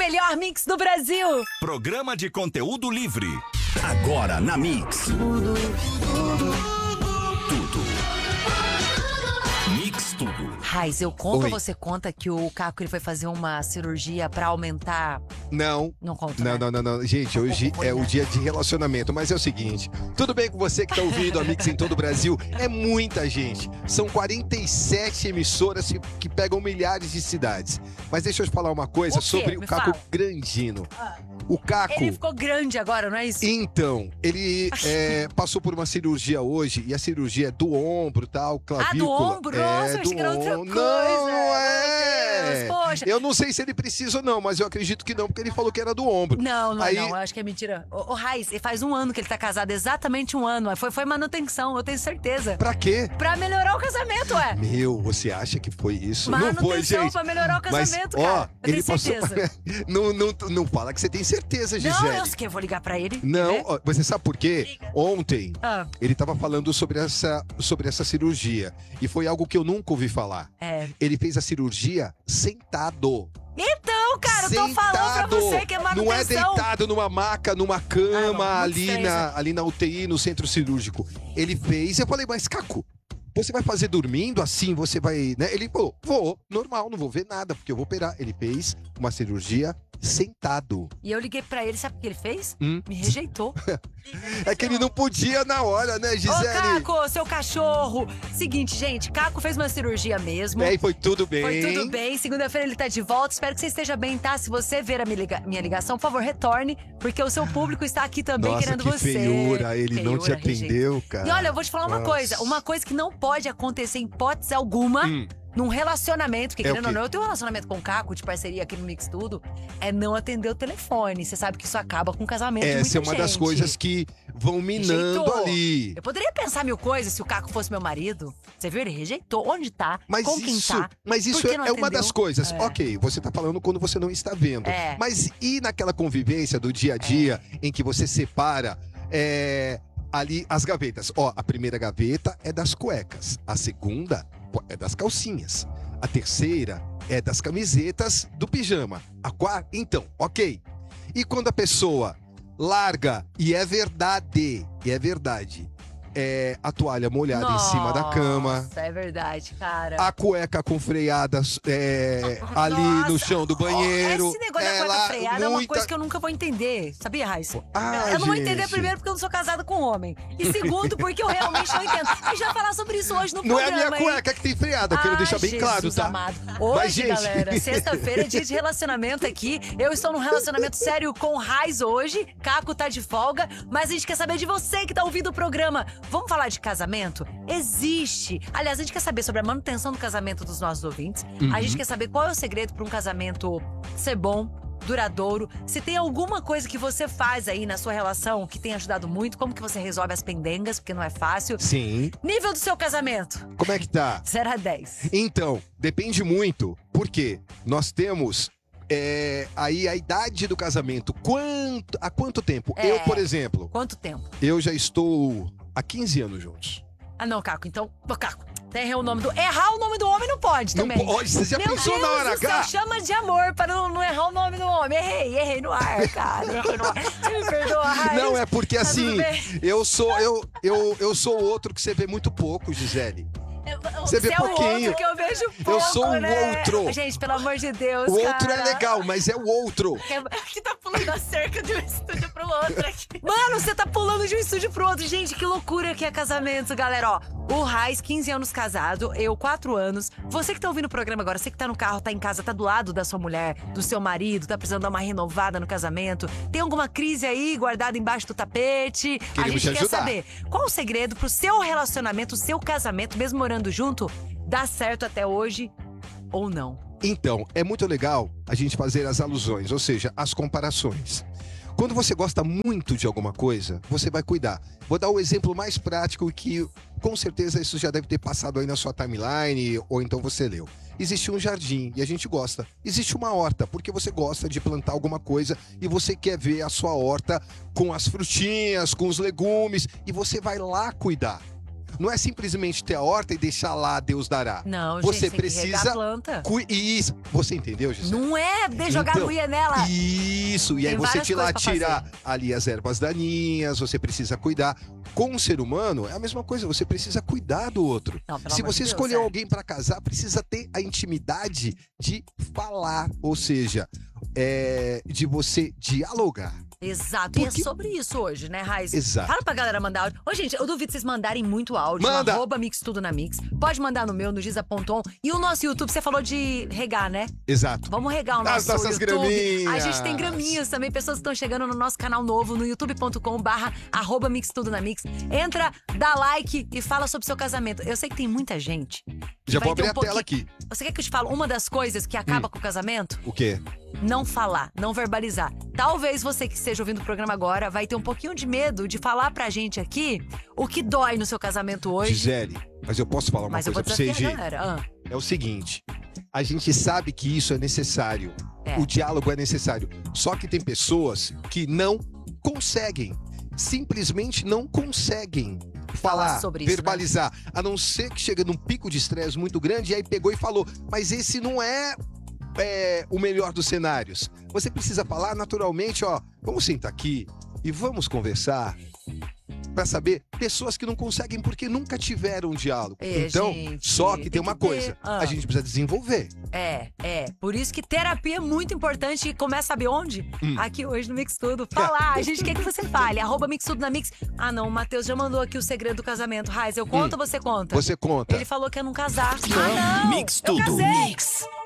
melhor mix do Brasil. Programa de conteúdo livre. Agora na Mix. Tudo. Mix Tudo. Raiz, eu conto Oi. ou você conta que o Caco ele foi fazer uma cirurgia pra aumentar... Não. Não conta, Não, né? não. Gente, hoje Foi, é o né? dia de relacionamento, mas é o seguinte, tudo bem com você que tá ouvindo a Mix em todo o Brasil? É muita gente. São 47 emissoras que pegam milhares de cidades. Mas deixa eu te falar uma coisa O quê? sobre o Me Caco fala. Grandino. O Caco... Ele ficou grande agora, não é isso? Então, ele passou por uma cirurgia hoje, e a cirurgia é do ombro, tal, clavícula. do ombro? Nossa, eu achei que era outra ombro. coisa. Não, Meu é. Deus, poxa. Eu não sei se ele precisa ou não, mas eu acredito que não, porque ele falou que era do ombro. Não, Aí- eu acho que é mentira. Ô, Raiz, faz um ano que ele tá casado, exatamente um ano. Foi manutenção, eu tenho certeza. Pra quê? Pra melhorar o casamento, ué. Meu, você acha que foi isso? Não Manutenção foi, gente. pra melhorar o casamento, Mas, ó, cara. Eu ele tenho passou... certeza. não fala que você tem certeza, Não, Gisele. eu sei que eu vou ligar pra ele. Não, né? ó, você sabe por quê? Liga. Ontem, Ah, ele tava falando sobre essa cirurgia. E foi algo que eu nunca ouvi falar. é. Ele fez a cirurgia sentado. Então, cara, eu tô falando pra você que é manutenção. Não é deitado numa maca, numa cama, Ah, não, muito ali, estranho. ali na UTI, no centro cirúrgico. Ele fez, eu falei, mas Caco, você vai fazer dormindo assim? Você vai, né? Ele falou, vou, normal, não vou ver nada, porque eu vou operar. Ele fez uma cirurgia sentado. E eu liguei pra ele, sabe o que ele fez? Hum? Me rejeitou. É que ele não podia na hora, né, Ô, Gisele? Caco, seu cachorro. Seguinte, gente, Caco fez uma cirurgia mesmo. E foi tudo bem. Foi tudo bem. Segunda-feira ele tá de volta. Espero que você esteja bem, tá? Se você ver a minha ligação, por favor, retorne, porque o seu público está aqui também Nossa, querendo que você. feiura, ele não te Feiura, rejeito. atendeu, cara. E olha, eu vou te falar uma Nossa. coisa. Uma coisa que não pode acontecer em hipótese alguma num relacionamento, que É o querendo ou quê? não, eu tenho um relacionamento com o Caco, de parceria aqui no Mix Tudo, é não atender o telefone. Você sabe que isso acaba com o casamento de muita Essa é uma das gente. coisas que vão minando Rejeitou. ali. Eu poderia pensar mil coisas se o Caco fosse meu marido. Você viu? Ele rejeitou. Onde tá? Mas com quem isso, tá? mas isso Por que não é uma atendeu? das coisas. É. Ok, você tá falando quando você não está vendo. É. Mas e naquela convivência do dia a dia em que você separa ali as gavetas? Ó, a primeira gaveta é das cuecas. A segunda é das calcinhas. A terceira é das camisetas do pijama. A quarta, então, ok. E quando a pessoa larga, e é verdade, a toalha molhada em cima da cama, Nossa, é verdade, cara. a cueca com freadas ali no Nossa, chão do banheiro. Esse negócio da cueca freada é uma coisa que eu nunca vou entender. Sabia, Raíssa? Eu não vou entender primeiro porque eu não sou casada com homem. E segundo, porque eu realmente não entendo. A gente vai falar sobre isso hoje no Não é a programa, minha hein? cueca que tem freada, eu quero deixar bem Jesus claro, tá? amado. Hoje, Mas, gente- galera, sexta-feira é dia de relacionamento aqui. Eu estou num relacionamento sério com o Raiz hoje. Caco tá de folga, mas a gente quer saber de você que tá ouvindo o programa. Vamos falar de casamento? Existe. Aliás, a gente quer saber sobre a manutenção do casamento dos nossos ouvintes. A gente quer saber qual é o segredo para um casamento ser bom, duradouro. Se tem alguma coisa que você faz aí na sua relação que tem ajudado muito, como que você resolve as pendengas, porque não é fácil. Sim. Nível do seu casamento, Como é que tá? 0 a 10. Então, depende muito, porque nós temos aí a idade do casamento. Há quanto tempo? É. Eu, por exemplo, Quanto tempo? eu já estou há 15 anos juntos. Ah, não, Caco. Então, ô, Caco, errei o nome do... Errar o nome do homem não pode Não também. pode, você já Meu pensou Deus na hora do céu, H? chama de amor para não errar o nome do homem. Errei no ar, cara. Errei no ar. Você me perdoa, Raiz? Não, é porque Tá assim, tudo bem? eu sou outro que você vê muito pouco, Gisele. Você vê é pouquinho. o outro que eu vejo pouco, Eu sou um né? outro. Gente, pelo amor de Deus, O outro cara. é legal, mas é o outro. Que tá pulando a cerca de um estúdio pro outro aqui. Mano, você tá pulando de um estúdio pro outro. Gente, que loucura que é casamento, galera. Ó, o Raiz, 15 anos casado, eu 4 anos. Você que tá ouvindo o programa agora, você que tá no carro, tá em casa, tá do lado da sua mulher, do seu marido, tá precisando dar uma renovada no casamento. Tem alguma crise aí guardada embaixo do tapete? A Queremos gente te quer ajudar. saber qual o segredo pro seu relacionamento, o seu casamento, mesmo morando junto, dar certo até hoje ou não. Então, é muito legal a gente fazer as alusões, ou seja, as comparações. Quando você gosta muito de alguma coisa, você vai cuidar. Vou dar o exemplo mais prático que, com certeza, isso já deve ter passado aí na sua timeline, ou então você leu. Existe um jardim e a gente gosta. Existe uma horta, porque você gosta de plantar alguma coisa e você quer ver a sua horta com as frutinhas, com os legumes, e você vai lá cuidar. Não é simplesmente ter a horta e deixar lá, Deus dará. Não, Você gente, tem que regar precisa a planta. Isso. Você entendeu, Gisele? Não é jogar Então, aguinha nela. Isso, e aí Tem você várias coisas pra tirar fazer. ali as ervas daninhas, você precisa cuidar. Com o ser humano, é a mesma coisa, você precisa cuidar do outro. Não, pelo Se amor de você Deus, escolheu é. alguém para casar, precisa ter a intimidade de falar, ou seja, de você dialogar. Exato, e é Porque- sobre isso hoje, né, Raiz? Exato. Fala pra galera mandar áudio. Ô, gente, eu duvido vocês mandarem muito áudio. Manda! @ Mix Tudo na Mix. Pode mandar no meu, no Giza.on. E o nosso YouTube, você falou de regar, né? Exato. Vamos regar o As nosso nossas YouTube. graminhas. A gente tem graminhas também, pessoas que estão chegando no nosso canal novo, no youtube.com/@ Mix Tudo na Mix. Entra, dá like e fala sobre o seu casamento. Eu sei que tem muita gente. que Já vai vou ter abrir a tela aqui. Você quer que eu te fale uma das coisas que acaba com o casamento? O quê? Não falar, não verbalizar. Talvez você que esteja ouvindo o programa agora vai ter um pouquinho de medo de falar pra gente aqui o que dói no seu casamento hoje. Gisele, mas eu posso falar uma Mas eu coisa vou pra você, desafiar a Gi? galera. É o seguinte, a gente sabe que isso é necessário. É. O diálogo é necessário. Só que tem pessoas que não conseguem. Simplesmente não conseguem falar, sobre isso, verbalizar. A não ser que chega num pico de estresse muito grande e aí pegou e falou. Mas esse não é o melhor dos cenários. Você precisa falar naturalmente, ó. Vamos sentar aqui e vamos conversar. Pra saber, pessoas que não conseguem porque nunca tiveram um diálogo. Então, gente, só que tem tem uma que ter. coisa, Ah. a gente precisa desenvolver. Por isso que terapia é muito importante e começa a saber onde? Aqui hoje no Mix Tudo. Falar, a gente quer que você fale. @ Mix Tudo na Mix. Ah, não, o Matheus já mandou aqui o segredo do casamento. Raiz, eu conto ou você conta? Você conta. Ele falou que é não casar. Ah, não! Mix Eu Tudo. casei! Mix.